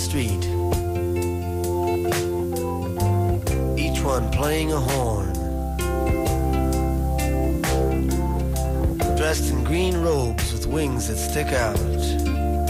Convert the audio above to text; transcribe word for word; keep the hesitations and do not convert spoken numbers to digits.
street, each one playing a horn, dressed in green robes with wings that stick out.